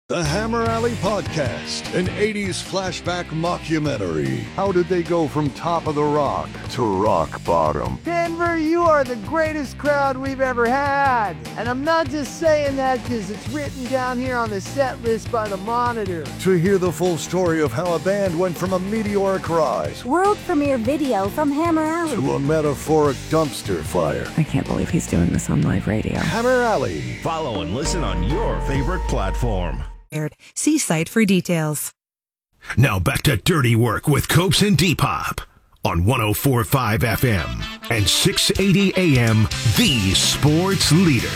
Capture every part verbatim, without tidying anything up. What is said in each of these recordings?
The Hammer Alley Podcast, an eighties flashback mockumentary. How did they go from top of the rock to rock bottom? Denver, you are the greatest crowd we've ever had. And I'm not just saying that because it's written down here on the set list by the Monitor. To hear the full story of how a band went from a meteoric rise, world premiere video from Hammer Alley, to a metaphoric dumpster fire. I can't believe he's doing this on live radio. Hammer Alley. Follow and listen on your favorite platform. See site for details. Now back to Dirty Work with Copes and Depop on one oh four point five F M and six eighty A M, the sports leader.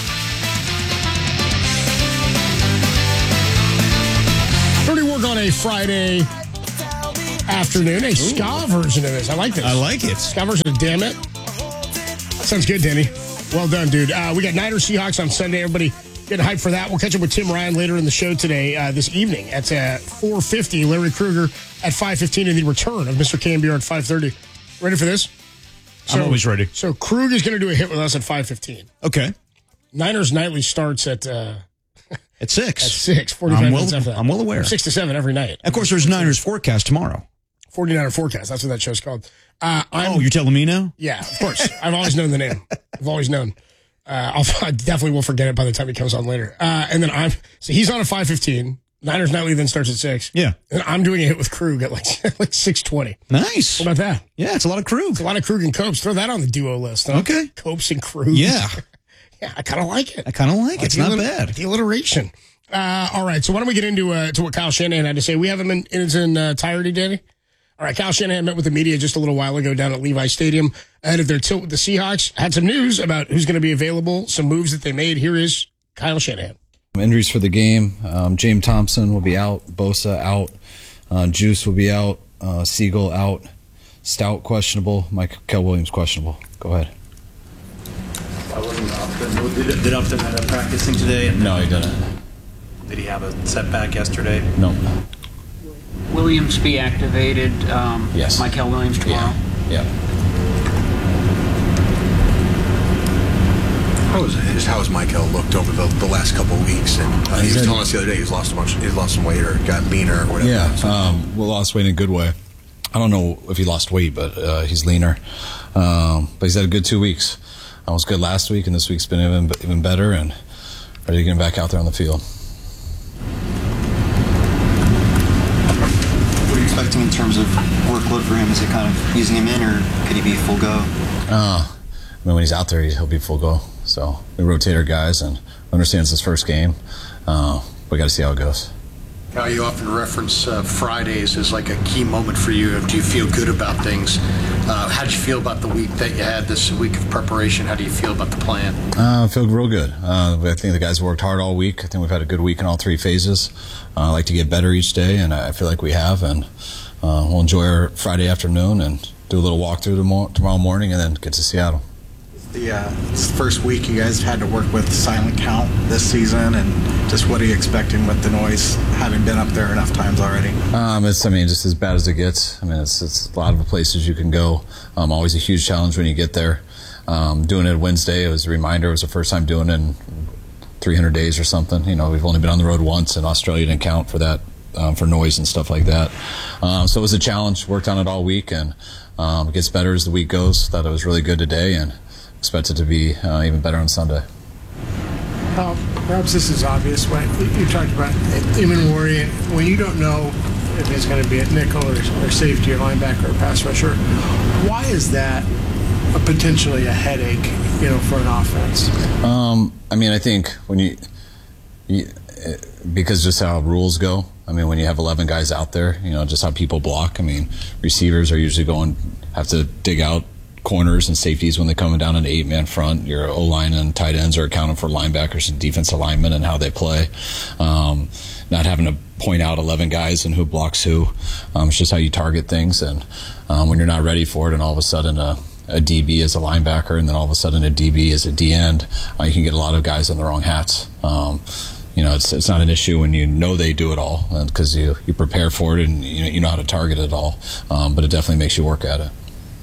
Dirty Work on a Friday afternoon. A ska version of this. I like this. I like it. Ska version of Damn It. Sounds good, Danny. Well done, dude. Uh, we got Niners Seahawks on Sunday. Everybody getting hyped for that. We'll catch up with Tim Ryan later in the show today, uh, this evening at uh, four fifty. Larry Krueger at five fifteen, and the return of Mister Cambier at five thirty. Ready for this? So, I'm always ready. So Krug is going to do a hit with us at five fifteen. Okay. Niners Nightly starts at uh, at six. At six. forty-five I'm well, minutes after that. I'm well aware. six to seven every night. Of course, there's Niners forecast tomorrow. forty-niner forecast. That's what that show's called. Uh, I'm, oh, you're telling me now? Yeah, of course. I've always known the name. I've always known. Uh, I'll, I definitely will forget it by the time he comes on later. Uh, and then I'm, so he's on at five fifteen. Niners Nightly then starts at six. Yeah. And I'm doing a hit with Krug at like, like six twenty. Nice. What about that? Yeah, it's a lot of Krug. It's a lot of Krug and Copes. Throw that on the duo list. Huh? Okay. Copes and Krug. Yeah. Yeah, I kind of like it. I kind of like it. Like It's not alliter- bad. The alliteration. Uh, all right, so why don't we get into uh, to what Kyle Shanahan had to say? We have him in, in its entirety, Danny? All right, Kyle Shanahan met with the media just a little while ago down at Levi Stadium ahead of their tilt with the Seahawks. Had some news about who's going to be available, some moves that they made. Here is Kyle Shanahan. Injuries for the game. Um, James Thompson will be out. Bosa out. Uh, Juice will be out. Uh, Siegel out. Stout questionable. Michael Williams questionable. Go ahead. Why wasn't Upton? Did, did Upton end up practicing today? No, he didn't. Did he have a setback yesterday? No. Williams be activated. Um, yes. Michael Williams tomorrow. Yeah. yeah. How has how has Michael looked over the, the last couple of weeks? And uh, he was telling us the other day he's lost a bunch. He's lost some weight or got leaner or whatever. Yeah. Um, well, lost weight in a good way. I don't know if he lost weight, but uh, he's leaner. Um, but he's had a good two weeks. I was good last week, and this week's been even even better, and ready to get him back out there on the field. What are you expecting in terms of workload for him? Is it kind of easing him in, or could he be full go? Uh, I mean, when he's out there, he'll be full go. So we rotate our guys, and understands his first game. Uh, we got to see how it goes. Now, you often reference uh, Fridays as like a key moment for you. Do you feel good about things? Uh, how did you feel about the week that you had, this week of preparation? How do you feel about the plan? Uh, I feel real good. Uh, I think the guys worked hard all week. I think we've had a good week in all three phases. Uh, I like to get better each day, and I feel like we have. And uh, we'll enjoy our Friday afternoon and do a little walkthrough tomorrow, tomorrow morning, and then get to Seattle. The uh, first week you guys had to work with silent count this season, and just what are you expecting with the noise, having been up there enough times already? Um, it's, I mean, just as bad as it gets. I mean, it's, it's a lot of places you can go. Um, always a huge challenge when you get there. Um, doing it Wednesday, it was a reminder. It was the first time doing it in three hundred days or something. You know, we've only been on the road once, and Australia didn't count for that, um, for noise and stuff like that. Um, so it was a challenge. Worked on it all week, and um, it gets better as the week goes. Thought it was really good today, and expect it to be uh, even better on Sunday. Uh, perhaps this is obvious, but you talked about Imanwari, and when you don't know if it's going to be a nickel or, or safety or linebacker or pass rusher, why is that a potentially a headache, you know, for an offense? Um, I mean, I think when you, you, because just how rules go. I mean, when you have eleven guys out there, you know, just how people block. I mean, receivers are usually going have to dig out corners and safeties when they're coming down an eight-man front. Your O-line and tight ends are accounting for linebackers and defensive linemen and how they play. Um, not having to point out eleven guys and who blocks who. Um, it's just how you target things. And um, when you're not ready for it, and all of a sudden a, a D B is a linebacker, and then all of a sudden a D B is a D end, uh, you can get a lot of guys in the wrong hats. Um, you know, it's it's not an issue when you know they do it all, because you you prepare for it and you know, you know how to target it all. Um, but it definitely makes you work at it.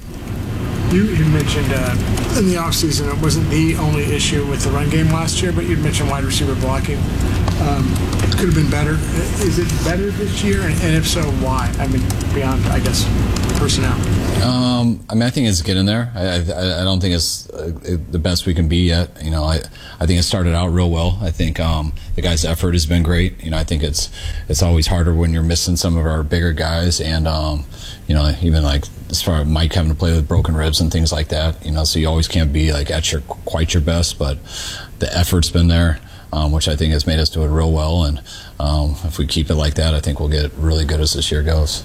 You, you mentioned uh, in the offseason it wasn't the only issue with the run game last year, but you'd mentioned wide receiver blocking. um, could have been better. Is it better this year? And, and if so, why? I mean, beyond, I guess, personnel. Um, I mean, I think it's getting there. I, I, I don't think it's uh, the best we can be yet. You know, I, I think it started out real well. I think um, the guys' effort has been great. You know, I think it's it's always harder when you're missing some of our bigger guys, and um, you know, even like as far as Mike having to play with broken ribs and things like that. You know, so you always can't be like at your quite your best, but the effort's been there. Um, which I think has made us do it real well. And um, if we keep it like that, I think we'll get really good as this year goes.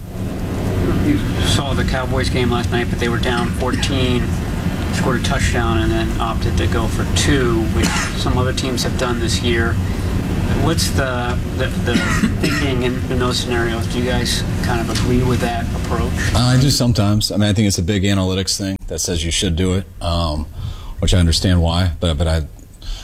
You saw the Cowboys game last night, but they were down fourteen, scored a touchdown, and then opted to go for two, which some other teams have done this year. What's the, the, the thinking in, in those scenarios? Do you guys kind of agree with that approach? Uh, I do sometimes. I mean, I think it's a big analytics thing that says you should do it, um, which I understand why, but, but I...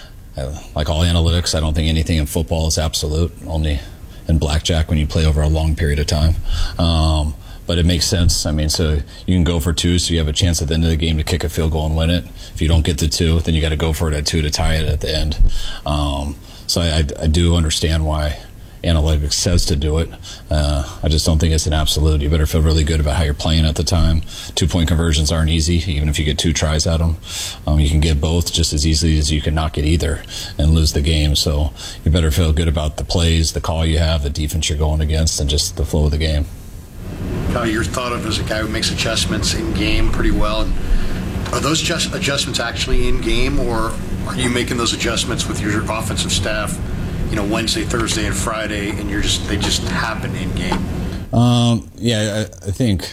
Like all analytics, I don't think anything in football is absolute, only in blackjack when you play over a long period of time. Um, but it makes sense. I mean, so you can go for two, so you have a chance at the end of the game to kick a field goal and win it. If you don't get the two, then you got to go for it at two to tie it at the end. Um, so I, I, I do understand why analytics says to do it. Uh, I just don't think it's an absolute. You better feel really good about how you're playing at the time. Two-point conversions aren't easy, even if you get two tries at them. Um, you can get both just as easily as you can not get either and lose the game. So you better feel good about the plays, the call you have, the defense you're going against, and just the flow of the game. Kyle, you're thought of as a guy who makes adjustments in game pretty well. Are those just adjustments actually in game, or are you making those adjustments with your offensive staff, you know, Wednesday, Thursday, and Friday, and you're just they just happen in game? Um, yeah, I, I think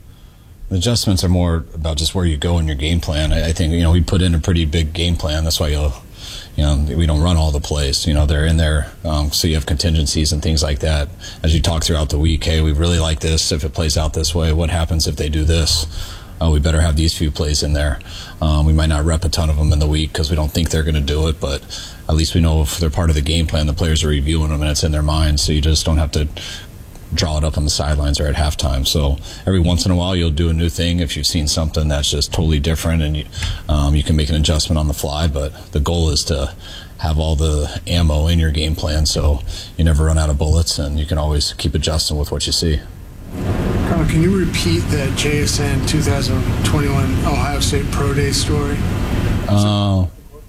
the adjustments are more about just where you go in your game plan. I, I think, you know, we put in a pretty big game plan. That's why you'll, you know, we don't run all the plays. You know, they're in there, um, so you have contingencies and things like that. As you talk throughout the week, hey, we really like this. If it plays out this way, what happens if they do this? Oh, we better have these few plays in there. Um, we might not rep a ton of them in the week because we don't think they're going to do it, but at least we know if they're part of the game plan, the players are reviewing them and it's in their mind, so you just don't have to draw it up on the sidelines or at halftime. So every once in a while you'll do a new thing if you've seen something that's just totally different, and you, um, you can make an adjustment on the fly, but the goal is to have all the ammo in your game plan so you never run out of bullets and you can always keep adjusting with what you see. Carl, can you repeat the J S N twenty twenty-one Ohio State Pro Day story? Uh,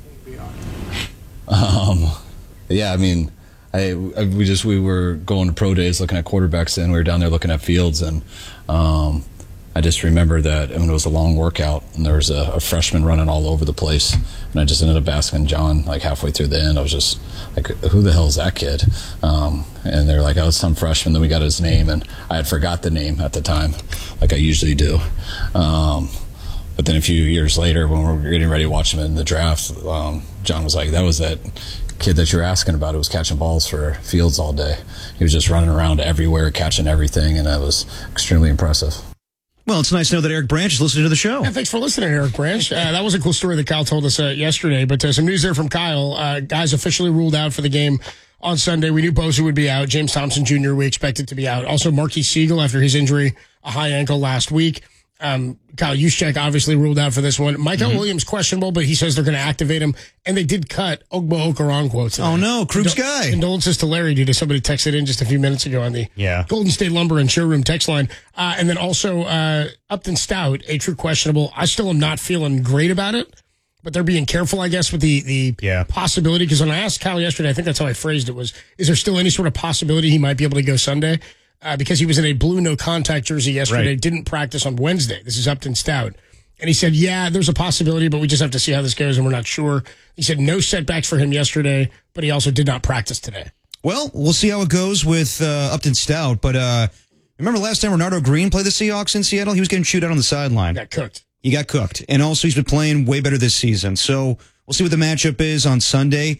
um, yeah, I mean, I, I we just we were going to pro days looking at quarterbacks, and we were down there looking at fields, and um, I just remember that I mean, it was a long workout, and there was a, a freshman running all over the place, and I just ended up asking John like halfway through the end. I was just like, "Who the hell is that kid?" Um, and they're like, "Oh, it's some freshman." Then we got his name, and I had forgot the name at the time, like I usually do. Um, but then a few years later, when we were getting ready to watch him in the draft, um, John was like, "That was that kid that you're asking about. It was catching balls for Fields all day. He was just running around everywhere, catching everything, and that was extremely impressive." Well, it's nice to know that Eric Branch is listening to the show. Yeah, thanks for listening, Eric Branch. Uh, that was a cool story that Kyle told us uh, yesterday, but uh, some news there from Kyle. Uh, guys officially ruled out for the game on Sunday. We knew Bosa would be out. James Thompson Junior, we expected to be out. Also, Marquis Siegel, after his injury, a high ankle last week. Um, Kyle Juszczyk obviously ruled out for this one. Michael mm-hmm. Williams questionable, but he says they're going to activate him. And they did cut Ogbo Okoronkwo today. Oh, no. Krug's Condol- guy. Condolences to Larry due to somebody texted in just a few minutes ago on the yeah. Golden State Lumber and Showroom text line. Uh, and then also uh, Upton Stout, a true questionable. I still am not feeling great about it, but they're being careful, I guess, with the, the yeah. possibility. Because when I asked Kyle yesterday, I think that's how I phrased it, was, is there still any sort of possibility he might be able to go Sunday? Uh, because he was in a blue no-contact jersey yesterday, right. didn't practice on Wednesday. This is Upton Stout. And he said, yeah, there's a possibility, but we just have to see how this goes, and we're not sure. He said no setbacks for him yesterday, but he also did not practice today. Well, we'll see how it goes with uh, Upton Stout. But uh, remember last time Renardo Green played the Seahawks in Seattle? He was getting chewed out on the sideline. Got cooked. He got cooked. And also he's been playing way better this season. So we'll see what the matchup is on Sunday.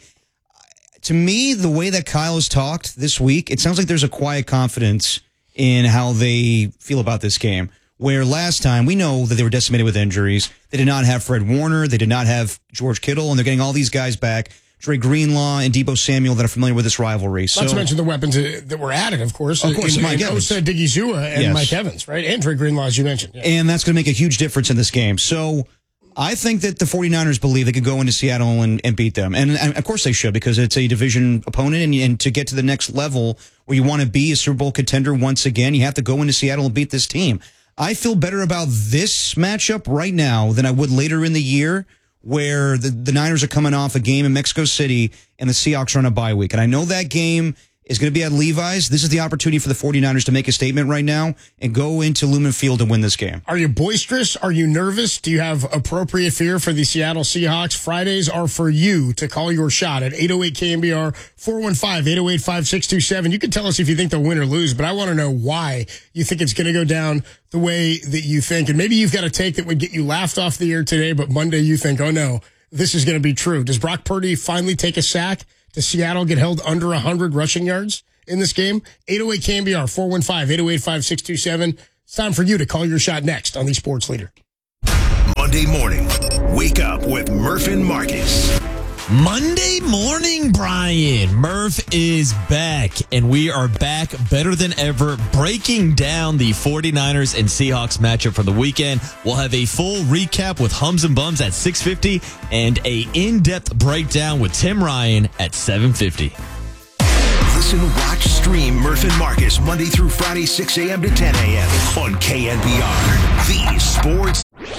To me, the way that Kyle has talked this week, it sounds like there's a quiet confidence in how they feel about this game. Where last time, we know that they were decimated with injuries. They did not have Fred Warner. They did not have George Kittle. And they're getting all these guys back. Dre Greenlaw and Deebo Samuel that are familiar with this rivalry. Not so, to mention the weapons that were added, of course. Of course, in, Mike in Evans. Osa Digizua and yes. Mike Evans, right? And Dre Greenlaw, as you mentioned. Yeah. And that's going to make a huge difference in this game. So I think that the 49ers believe they could go into Seattle and, and beat them. And, and of course they should, because it's a division opponent. And, and to get to the next level where you want to be a Super Bowl contender once again, you have to go into Seattle and beat this team. I feel better about this matchup right now than I would later in the year, where the, the Niners are coming off a game in Mexico City and the Seahawks are on a bye week. And I know that game is going to be at Levi's. This is the opportunity for the 49ers to make a statement right now and go into Lumen Field and win this game. Are you boisterous? Are you nervous? Do you have appropriate fear for the Seattle Seahawks? Fridays are for you to call your shot at eight oh eight K N B R, four one five, eight oh eight, five six two seven. You can tell us if you think they'll win or lose, but I want to know why you think it's going to go down the way that you think. And maybe you've got a take that would get you laughed off the air today, but Monday you think, oh no, this is going to be true. Does Brock Purdy finally take a sack? Does Seattle get held under one hundred rushing yards in this game? eight oh eight K N B R, four one five, eight oh eight, five six two seven. It's time for you to call your shot next on the Sports Leader. Monday morning, wake up with Murph and Marcus. Monday morning, Brian. Murph is back, and we are back better than ever, breaking down the 49ers and Seahawks matchup for the weekend. We'll have a full recap with Hums and Bums at six fifty and a in-depth breakdown with Tim Ryan at seven fifty. Listen, watch, stream Murph and Marcus Monday through Friday, six a.m. to ten a.m. on K N B R, the Sports.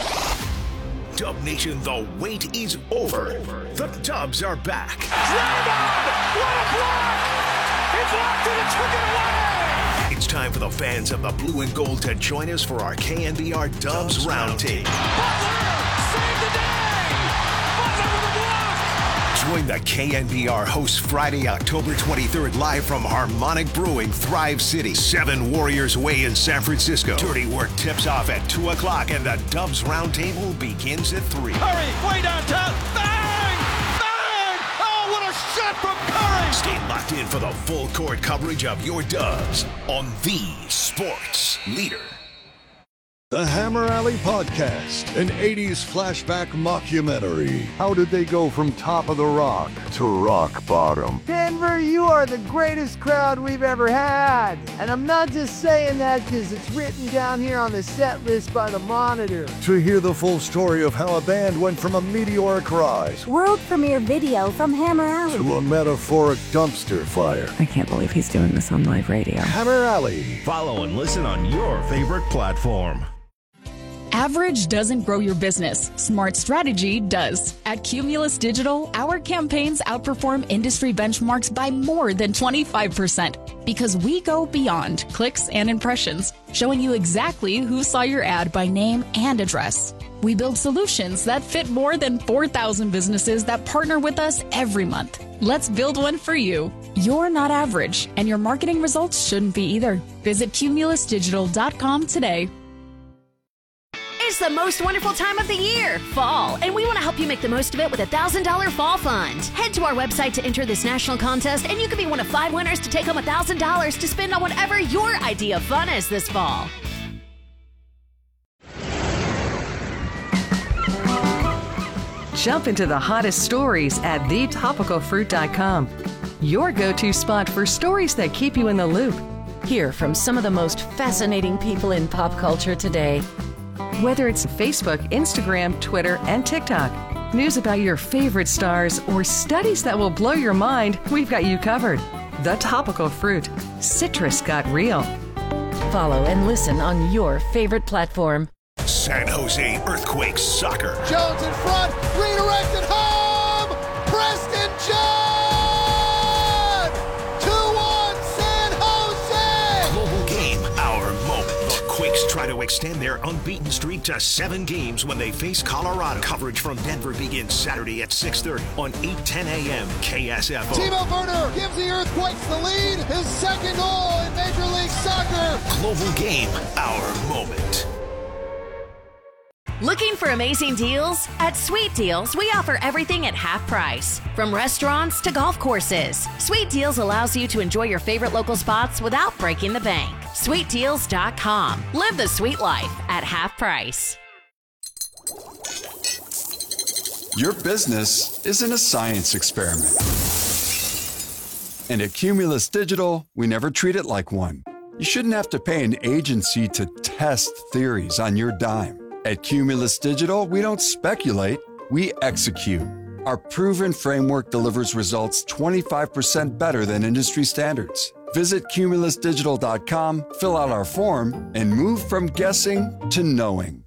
Dub Nation, the wait is over. The Dubs are back. Draymond! What a block! It's locked and it took it away! It's time for the fans of the blue and gold to join us for our K N B R Dubs Roundtable. Butler! Save the day! Butler with a block! Join the K N B R hosts Friday, October twenty-third, live from Harmonic Brewing, Thrive City, Seven Warriors Way in San Francisco. Dirty Work tips off at two o'clock, and the Dubs Roundtable begins at three. Curry, way downtown, bang! Bang! Oh, what a shot from Curry! Stay locked in for the full court coverage of your Dubs on the Sports Leader. The Hammer Alley Podcast, an eighties flashback mockumentary. How did they go from top of the rock to rock bottom? Denver, you are the greatest crowd we've ever had. And I'm not just saying that because it's written down here on the set list by the Monitor. To hear the full story of how a band went from a meteoric rise World premiere video from Hammer Alley to a metaphoric dumpster fire. I can't believe he's doing this on live radio. Hammer Alley. Follow and listen on your favorite platform. Average doesn't grow your business. Smart strategy does. At Cumulus Digital, our campaigns outperform industry benchmarks by more than twenty-five percent because we go beyond clicks and impressions, showing you exactly who saw your ad by name and address. We build solutions that fit more than four thousand businesses that partner with us every month. Let's build one for you. You're not average, and your marketing results shouldn't be either. Visit cumulus digital dot com today. It's the most wonderful time of the year, fall, and we want to help you make the most of it with a one thousand dollars Fall Fund. Head to our website to enter this national contest, and you can be one of five winners to take home one thousand dollars to spend on whatever your idea of fun is this fall. Jump into the hottest stories at the topical fruit dot com, your go-to spot for stories that keep you in the loop. Hear from some of the most fascinating people in pop culture today. Whether it's Facebook, Instagram, Twitter, and TikTok, news about your favorite stars, or studies that will blow your mind, we've got you covered. The Topical Fruit. Citrus got real. Follow and listen on your favorite platform. San Jose Earthquakes Soccer. Jones in front, redirected home! Preston John! two one San Jose! Global game, our moment. The Quakes try to extend their unbeaten streak to seven games when they face Colorado. Coverage from Denver begins Saturday at six thirty on eight ten a.m. K S F O. Timo Werner gives the Earthquakes the lead, his second goal in Major League Soccer. Global game, our moment. Looking for amazing deals? At Sweet Deals, we offer everything at half price. From restaurants to golf courses, Sweet Deals allows you to enjoy your favorite local spots without breaking the bank. sweet deals dot com. Live the sweet life at half price. Your business isn't a science experiment. And at Cumulus Digital, we never treat it like one. You shouldn't have to pay an agency to test theories on your dime. At Cumulus Digital, we don't speculate, we execute. Our proven framework delivers results twenty-five percent better than industry standards. Visit cumulus digital dot com, fill out our form, and move from guessing to knowing.